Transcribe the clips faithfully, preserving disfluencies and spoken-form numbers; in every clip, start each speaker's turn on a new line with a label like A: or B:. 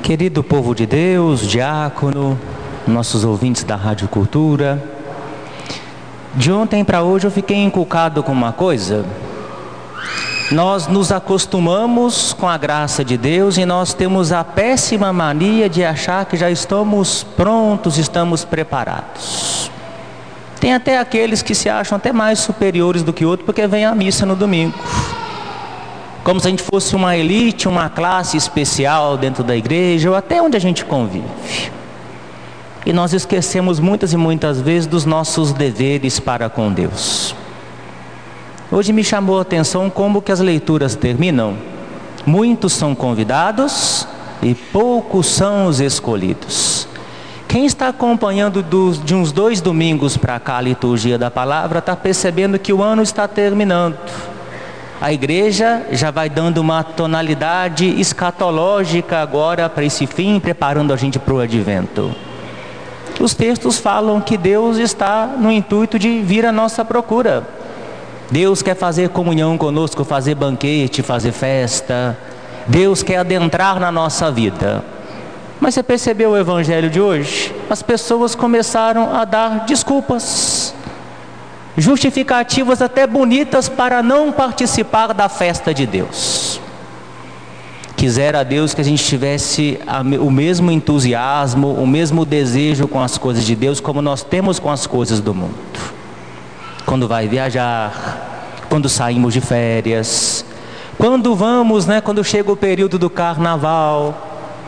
A: Querido povo de Deus, diácono, nossos ouvintes da Rádio Cultura, de ontem para hoje eu fiquei inculcado com uma coisa. Nós nos acostumamos com a graça de Deus e nós temos a péssima mania de achar que já estamos prontos, estamos preparados. Tem até aqueles que se acham até mais superiores do que outros porque vêm à missa no domingo. Como se a gente fosse uma elite, uma classe especial dentro da igreja ou até onde a gente convive. E nós esquecemos muitas e muitas vezes dos nossos deveres para com Deus. Hoje me chamou a atenção como que as leituras terminam. Muitos são convidados e poucos são os escolhidos. Quem está acompanhando dos, de uns dois domingos para cá a liturgia da palavra está percebendo que o ano está terminando. A igreja já vai dando uma tonalidade escatológica agora para esse fim, preparando a gente para o advento. Os textos falam que Deus está no intuito de vir à nossa procura. Deus quer fazer comunhão conosco, fazer banquete, fazer festa. Deus quer adentrar na nossa vida. Mas você percebeu o evangelho de hoje? As pessoas começaram a dar desculpas, justificativas até bonitas para não participar da festa de Deus. Quisera Deus que a gente tivesse o mesmo entusiasmo, o mesmo desejo com as coisas de Deus como nós temos com as coisas do mundo. Quando vai viajar, quando saímos de férias, quando vamos, né, quando chega o período do carnaval,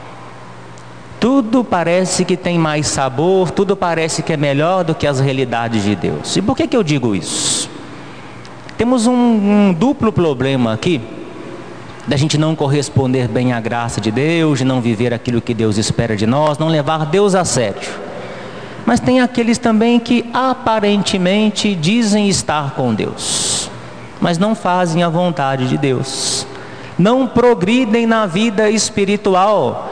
A: tudo parece que tem mais sabor, tudo parece que é melhor do que as realidades de Deus. E por que que eu digo isso? Temos um, um duplo problema aqui, da gente não corresponder bem à graça de Deus, de não viver aquilo que Deus espera de nós, não levar Deus a sério. Mas tem aqueles também que aparentemente dizem estar com Deus, mas não fazem a vontade de Deus, não progridem na vida espiritual.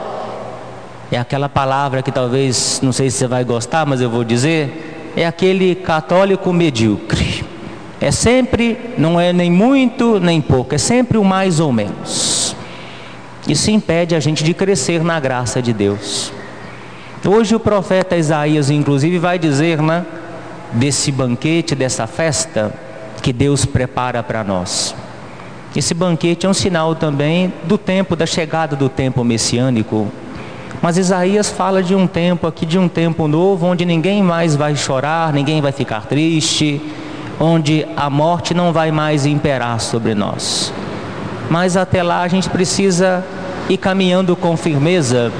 A: É aquela palavra que talvez, não sei se você vai gostar, mas eu vou dizer, é aquele católico medíocre. É sempre, não é nem muito nem pouco, é sempre o mais ou menos. Isso impede a gente de crescer na graça de Deus. Hoje o profeta Isaías inclusive vai dizer, né, desse banquete, dessa festa que Deus prepara para nós. Esse banquete é um sinal também do tempo, da chegada do tempo messiânico. Mas Isaías fala de um tempo aqui, de um tempo novo, onde ninguém mais vai chorar, ninguém vai ficar triste, onde a morte não vai mais imperar sobre nós. Mas até lá a gente precisa ir caminhando com firmeza.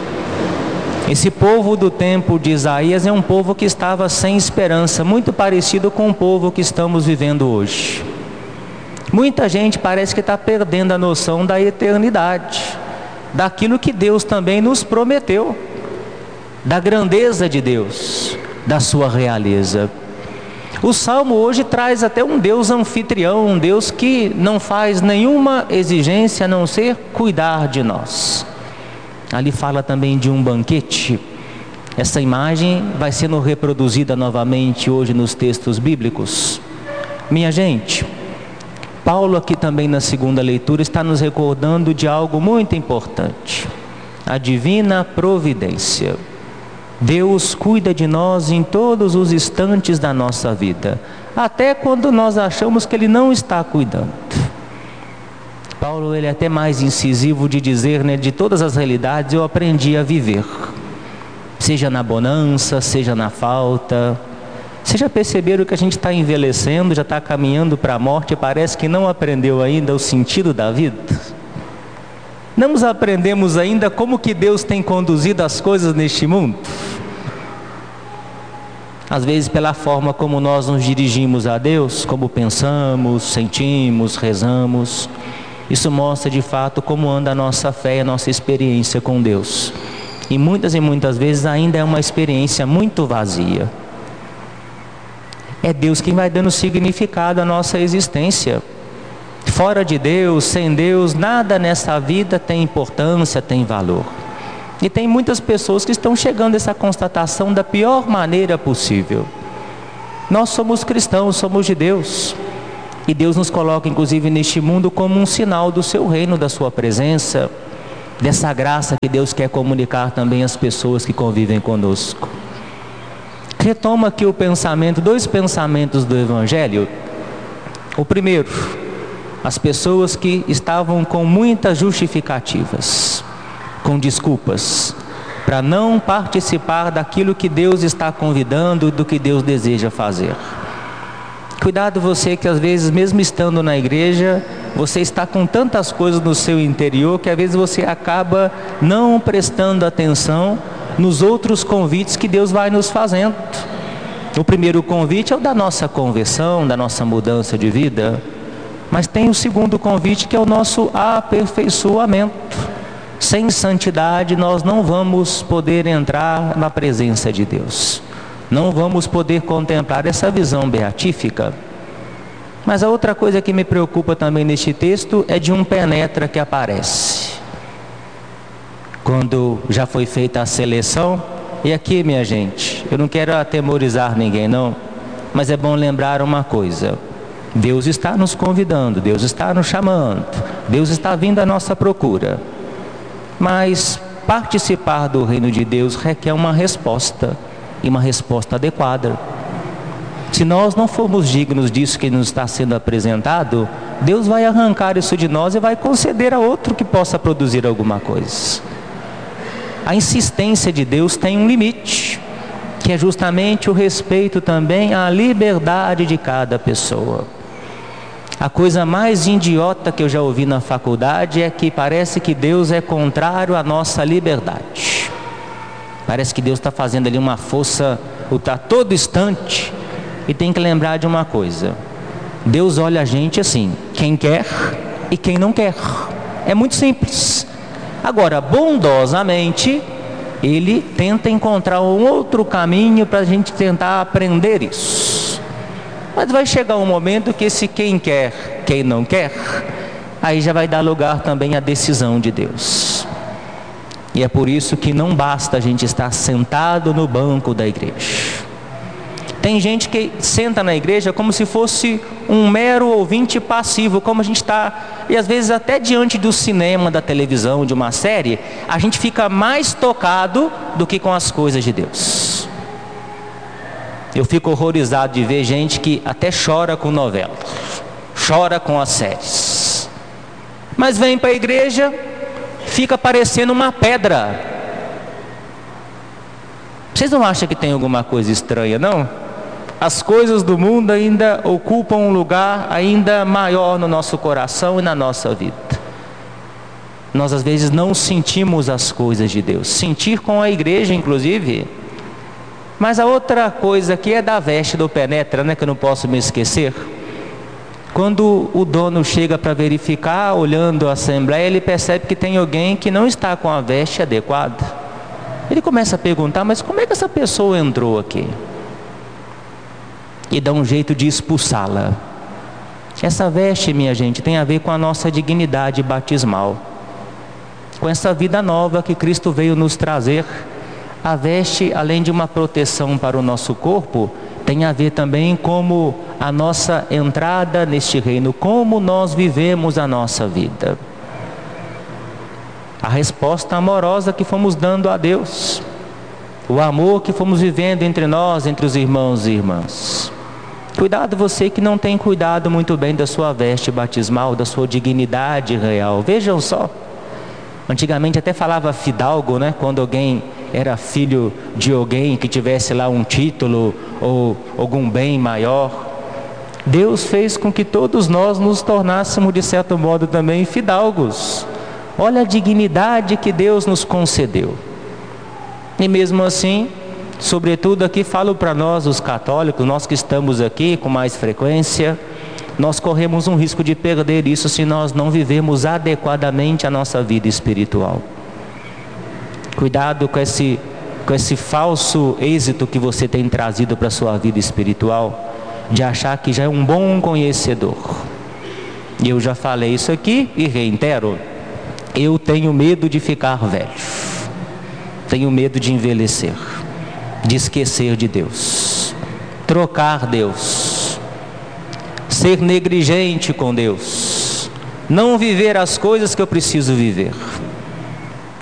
A: Esse povo do tempo de Isaías é um povo que estava sem esperança, muito parecido com o povo que estamos vivendo hoje. Muita gente parece que está perdendo a noção da eternidade, daquilo que Deus também nos prometeu, da grandeza de Deus, da sua realeza. O Salmo hoje traz até um Deus anfitrião, um Deus que não faz nenhuma exigência a não ser cuidar de nós. Ali fala também de um banquete. Essa imagem vai sendo reproduzida novamente hoje nos textos bíblicos. Minha gente, Paulo aqui também na segunda leitura está nos recordando de algo muito importante: a divina providência. Deus cuida de nós em todos os instantes da nossa vida, até quando nós achamos que Ele não está cuidando. Paulo ele é até mais incisivo de dizer, né, de todas as realidades eu aprendi a viver, seja na bonança, seja na falta. Vocês já perceberam que a gente está envelhecendo, já está caminhando para a morte e parece que não aprendeu ainda o sentido da vida? Não aprendemos ainda como que Deus tem conduzido as coisas neste mundo? Às vezes pela forma como nós nos dirigimos a Deus, como pensamos, sentimos, rezamos, isso mostra de fato como anda a nossa fé e a nossa experiência com Deus. E muitas e muitas vezes ainda é uma experiência muito vazia. É Deus quem vai dando significado à nossa existência. Fora de Deus, sem Deus, nada nessa vida tem importância, tem valor. E tem muitas pessoas que estão chegando a essa constatação da pior maneira possível. Nós somos cristãos, somos de Deus. E Deus nos coloca inclusive neste mundo como um sinal do seu reino, da sua presença. dessa graça que Deus quer comunicar também às pessoas que convivem conosco. Retoma aqui o pensamento, dois pensamentos do Evangelho. O primeiro, as pessoas que estavam com muitas justificativas, com desculpas, para não participar daquilo que Deus está convidando, do que Deus deseja fazer. Cuidado você que às vezes, mesmo estando na igreja, você está com tantas coisas no seu interior que às vezes você acaba não prestando atenção nos outros convites que Deus vai nos fazendo. O primeiro convite é o da nossa conversão, da nossa mudança de vida, mas tem o segundo convite, que é o nosso aperfeiçoamento. Sem santidade nós não vamos poder entrar na presença de Deus, não vamos poder contemplar essa visão beatífica. Mas a outra coisa que me preocupa também neste texto é de um penetra que aparece quando já foi feita a seleção. E aqui, minha gente, eu não quero atemorizar ninguém não, mas é bom lembrar uma coisa: Deus está nos convidando, Deus está nos chamando, Deus está vindo à nossa procura. Mas participar do reino de Deus requer uma resposta, e uma resposta adequada. Se nós não formos dignos disso que nos está sendo apresentado, Deus vai arrancar isso de nós e vai conceder a outro que possa produzir alguma coisa. A insistência de Deus tem um limite, que é justamente o respeito também à liberdade de cada pessoa. A coisa mais idiota que eu já ouvi na faculdade é que parece que Deus é contrário à nossa liberdade. Parece que Deus está fazendo ali uma força, está todo instante. E tem que lembrar de uma coisa: Deus olha a gente assim, quem quer e quem não quer. É muito simples. Agora, bondosamente, Ele tenta encontrar um outro caminho para a gente tentar aprender isso. Mas vai chegar um momento que esse quem quer, quem não quer, aí já vai dar lugar também à decisão de Deus. E é por isso que não basta a gente estar sentado no banco da igreja. Tem gente que senta na igreja como se fosse um mero ouvinte passivo, como a gente está, e às vezes até diante do cinema, da televisão, de uma série, a gente fica mais tocado do que com as coisas de Deus. Eu fico horrorizado de ver gente que até chora com novela, chora com as séries, mas vem para a igreja, fica parecendo uma pedra. Vocês não acham que tem alguma coisa estranha, não? As coisas do mundo ainda ocupam um lugar ainda maior no nosso coração e na nossa vida. Nós às vezes não sentimos as coisas de Deus, sentir com a igreja inclusive. Mas a outra coisa que é da veste do penetra, né, que eu não posso me esquecer. Quando o dono chega para verificar, olhando a assembleia, ele percebe que tem alguém que não está com a veste adequada. Ele começa a perguntar: mas como é que essa pessoa entrou aqui? E dá um jeito de expulsá-la. Essa veste, minha gente, tem a ver com a nossa dignidade batismal, com essa vida nova que Cristo veio nos trazer. A veste, além de uma proteção para o nosso corpo, tem a ver também como a nossa entrada neste reino, como nós vivemos a nossa vida. A resposta amorosa que fomos dando a Deus, o amor que fomos vivendo entre nós, entre os irmãos e irmãs. Cuidado você que não tem cuidado muito bem da sua veste batismal, da sua dignidade real. Vejam só, antigamente até falava fidalgo, né? Quando alguém era filho de alguém que tivesse lá um título ou algum bem maior. Deus fez com que todos nós nos tornássemos de certo modo também fidalgos. Olha a dignidade que Deus nos concedeu. E mesmo assim, sobretudo aqui falo para nós os católicos, nós que estamos aqui com mais frequência, nós corremos um risco de perder isso se nós não vivemos adequadamente a nossa vida espiritual. Cuidado com esse, com esse falso êxito que você tem trazido para a sua vida espiritual, de achar que já é um bom conhecedor. E eu já falei isso aqui e reitero: eu tenho medo de ficar velho, tenho medo de envelhecer, de esquecer de Deus, trocar Deus, ser negligente com Deus, não viver as coisas que eu preciso viver.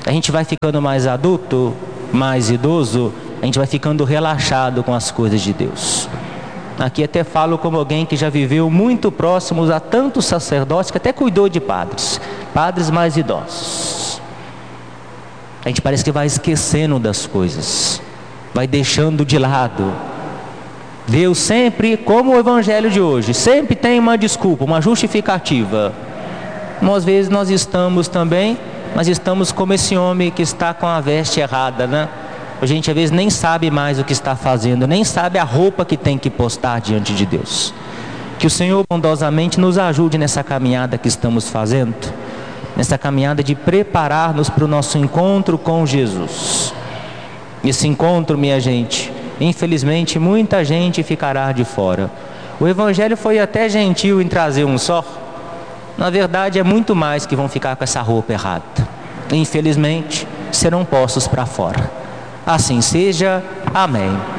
A: A gente vai ficando mais adulto, mais idoso, a gente vai ficando relaxado com as coisas de Deus. Aqui até falo como alguém que já viveu muito próximos a tantos sacerdotes, que até cuidou de padres, padres mais idosos. A gente parece que vai esquecendo das coisas, vai deixando de lado. Deus sempre, como o evangelho de hoje, sempre tem uma desculpa, uma justificativa. Às vezes nós estamos também, mas estamos como esse homem que está com a veste errada, né? A gente às vezes nem sabe mais o que está fazendo, nem sabe a roupa que tem que postar diante de Deus. Que o Senhor bondosamente nos ajude nessa caminhada que estamos fazendo, nessa caminhada de preparar-nos para o nosso encontro com Jesus. Esse encontro, minha gente, infelizmente muita gente ficará de fora. O Evangelho foi até gentil em trazer um só. Na verdade é muito mais que vão ficar com essa roupa errada. Infelizmente serão postos para fora. Assim seja. Amém.